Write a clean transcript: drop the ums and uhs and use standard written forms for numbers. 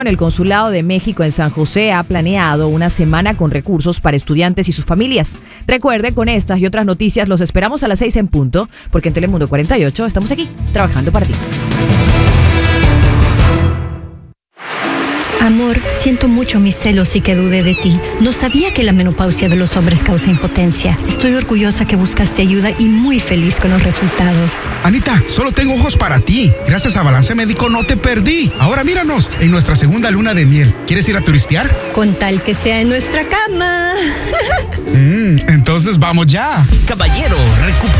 El Consulado de México en San José ha planeado una semana con recursos para estudiantes y sus familias. Recuerde, con estas y otras noticias los esperamos a las 6 en punto, porque en Telemundo 48 estamos aquí, trabajando para ti. Amor, siento mucho mis celos y que dudé de ti. No sabía que la menopausia de los hombres causa impotencia. Estoy orgullosa que buscaste ayuda y muy feliz con los resultados. Anita, solo tengo ojos para ti. Gracias a Balance Médico no te perdí. Ahora míranos en nuestra segunda luna de miel. ¿Quieres ir a turistear? Con tal que sea en nuestra cama. Entonces vamos ya. Caballero, recupera